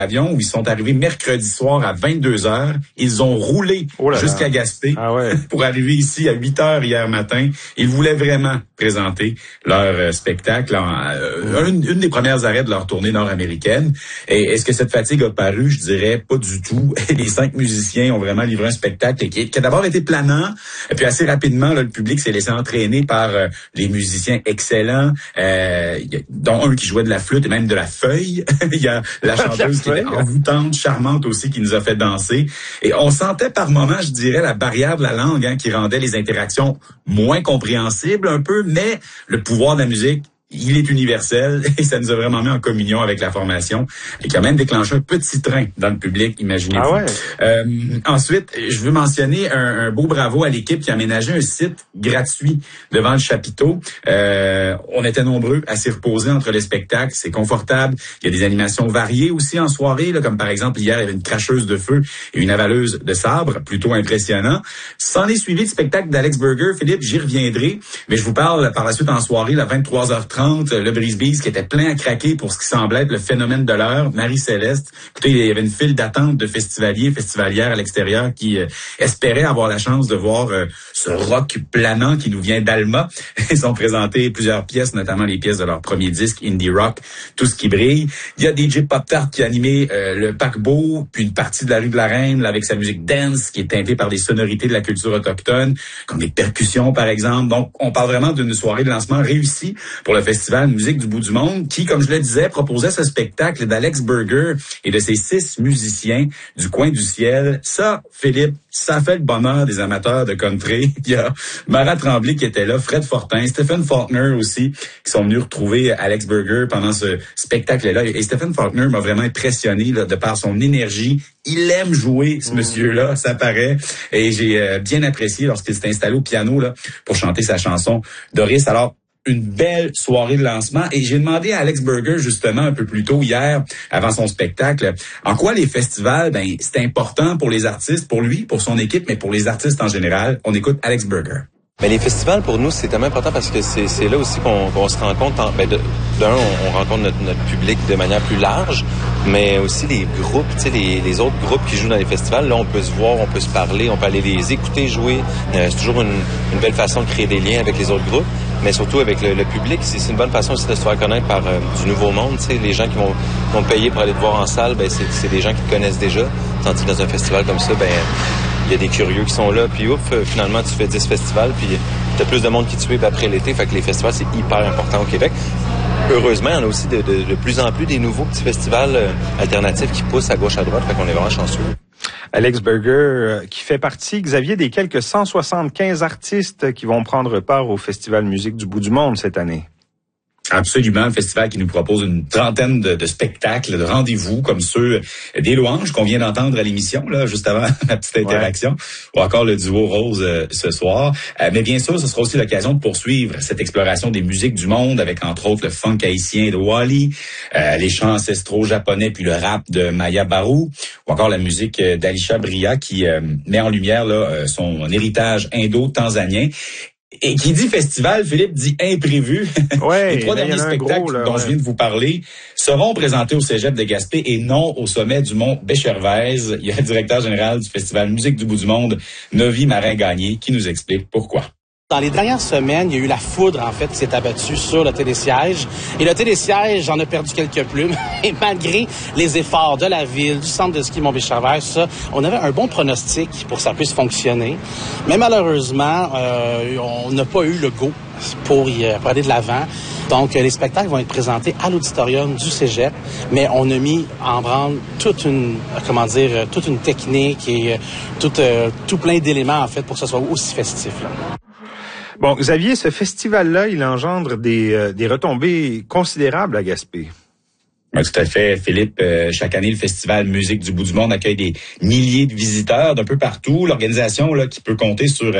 avion où ils sont arrivés mercredi soir à 22h. Ils ont roulé jusqu'à Gaspé pour arriver ici à 8h hier matin. Ils voulaient vraiment présenter leur spectacle, une des premières arrêts de leur tournée nord-américaine. Et est-ce que cette fatigue a paru? Je dirais pas du tout. Les 5 musiciens ont vraiment livré un spectacle qui a d'abord été planant, et puis assez rapidement, là, le public s'est laissé entraîner par les musiciens excellents, dont un qui jouait de la flûte et même de la feuille. Il y a la chanteuse qui était envoûtante, charmante aussi, qui nous a fait danser. Et on sentait par moments, je dirais, la barrière de la langue qui rendait les interactions moins compréhensibles un peu, mais le pouvoir de la musique, il est universel et ça nous a vraiment mis en communion avec la formation et qui a même déclenché un petit train dans le public, imaginez-vous. Ensuite, je veux mentionner un beau bravo à l'équipe qui a aménagé un site gratuit devant le chapiteau. On était nombreux à s'y reposer entre les spectacles. C'est confortable. Il y a des animations variées aussi en soirée, là, comme par exemple hier, il y avait une cracheuse de feu et une avaleuse de sabre, plutôt impressionnant. S'en est suivi le spectacle d'Alex Burger. Philippe, j'y reviendrai, mais je vous parle par la suite en soirée, à 23h30. Le Brise-Bise qui était plein à craquer pour ce qui semblait être le phénomène de l'heure, Marie-Céleste. Écoutez, il y avait une file d'attente de festivaliers, festivalières à l'extérieur qui espéraient avoir la chance de voir ce rock planant qui nous vient d'Alma. Ils ont présenté plusieurs pièces, notamment les pièces de leur premier disque, Indie Rock, Tout ce qui brille. Il y a DJ Pop-Tart qui a animé le paquebot, puis une partie de la rue de la Reine là, avec sa musique dance qui est teintée par des sonorités de la culture autochtone, comme des percussions par exemple. Donc, on parle vraiment d'une soirée de lancement réussie pour le Festival Musique du bout du monde qui, comme je le disais, proposait ce spectacle d'Alex Burger et de ses 6 musiciens du coin du ciel. Ça, Philippe, ça fait le bonheur des amateurs de country. Il y a Mara Tremblay qui était là, Fred Fortin, Stephen Faulkner aussi, qui sont venus retrouver Alex Burger pendant ce spectacle-là. Et Stephen Faulkner m'a vraiment impressionné là, de par son énergie. Il aime jouer, ce monsieur-là, ça paraît. Et j'ai bien apprécié lorsqu'il s'est installé au piano là pour chanter sa chanson Doris. Alors, une belle soirée de lancement. Et j'ai demandé à Alex Burger, justement, un peu plus tôt hier, avant son spectacle, en quoi les festivals, c'est important pour les artistes, pour lui, pour son équipe, mais pour les artistes en général. On écoute Alex Burger. Mais les festivals, pour nous, c'est tellement important parce que c'est là aussi qu'on se rend compte, on rencontre notre public de manière plus large, mais aussi les groupes, tu sais, les autres groupes qui jouent dans les festivals, là, on peut se voir, on peut se parler, on peut aller les écouter jouer. C'est toujours une belle façon de créer des liens avec les autres groupes, mais surtout avec le public. C'est une bonne façon aussi de se faire connaître par du nouveau monde, tu sais, les gens qui vont payer pour aller te voir en salle, c'est des gens qui te connaissent déjà, tandis que dans un festival comme ça, il y a des curieux qui sont là, puis finalement, tu fais 10 festivals, puis t'as plus de monde qui te suit après l'été, fait que les festivals, c'est hyper important au Québec. Heureusement, il y en a aussi de plus en plus des nouveaux petits festivals alternatifs qui poussent à gauche, à droite, fait qu'on est vraiment chanceux. Alex Burger, qui fait partie, Xavier, des quelques 175 artistes qui vont prendre part au Festival Musique du bout du monde cette année. Absolument, le festival qui nous propose une trentaine de spectacles, de rendez-vous comme ceux des Louanges qu'on vient d'entendre à l'émission, là, juste avant la petite interaction, ou encore le duo Rose ce soir. Mais bien sûr, ce sera aussi l'occasion de poursuivre cette exploration des musiques du monde avec entre autres le funk haïtien de Wally, les chants ancestraux japonais puis le rap de Maya Barou, ou encore la musique d'Alisha Bria qui met en lumière là, son héritage indo-tanzanien. Et qui dit festival, Philippe, dit imprévu. Ouais, les 3 derniers spectacles dont je viens de vous parler seront présentés au Cégep de Gaspé et non au sommet du mont Béchervaise. Il y a le directeur général du Festival Musique du bout du monde, Novi Marin-Gagné, qui nous explique pourquoi. Dans les dernières semaines, il y a eu la foudre, en fait, qui s'est abattue sur le télésiège. Et le télésiège en a perdu quelques plumes. Et malgré les efforts de la ville, du centre de ski Mont-Béchervaise, ça, on avait un bon pronostic pour que ça puisse fonctionner. Mais malheureusement, on n'a pas eu le go pour aller de l'avant. Donc, les spectacles vont être présentés à l'auditorium du Cégep, mais on a mis en branle toute une technique et tout plein d'éléments, en fait, pour que ce soit aussi festif, là. Bon, Xavier, ce festival-là, il engendre des retombées considérables à Gaspé. Oui, tout à fait, Philippe. Chaque année, le Festival Musique du bout du monde accueille des milliers de visiteurs d'un peu partout. L'organisation là qui peut compter sur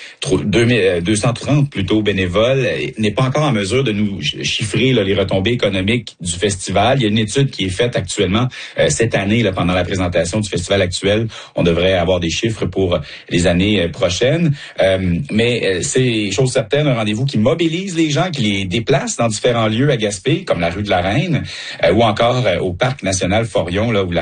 230 plutôt bénévoles n'est pas encore en mesure de nous chiffrer là, les retombées économiques du festival. Il y a une étude qui est faite actuellement cette année là, pendant la présentation du festival actuel. On devrait avoir des chiffres pour les années prochaines. Mais c'est chose certaine, un rendez-vous qui mobilise les gens, qui les déplace dans différents lieux à Gaspé, comme la rue de la Reine, ou encore au Parc national Forion, là où la